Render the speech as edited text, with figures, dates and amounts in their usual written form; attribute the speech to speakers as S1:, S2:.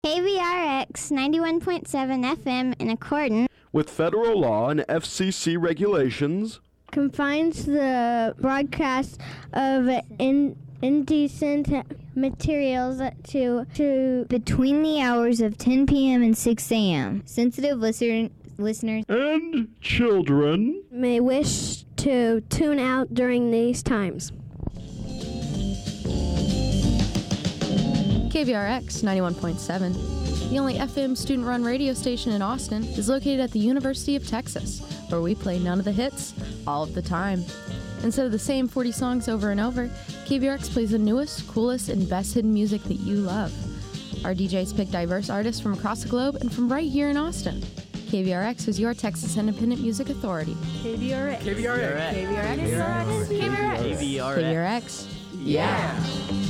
S1: KVRX 91.7 FM in accordance
S2: with federal law and FCC regulations,
S3: confines the broadcast of indecent materials to
S1: between the hours of 10 p.m. and 6 a.m. Sensitive listeners
S2: and children
S3: may wish to tune out during these times.
S4: KVRX 91.7, the only FM student-run radio station in Austin, is located at the University of Texas, where we play none of the hits all of the time. Instead of the same 40 songs over and over, KVRX plays the newest, coolest, and best hidden music that you love. Our DJs pick diverse artists from across the globe and from right here in Austin. KVRX is your Texas Independent Music Authority.
S5: KVRX.
S4: KVRX.
S5: KVRX.
S4: KVRX.
S5: KVRX.
S4: KVRX. Yeah.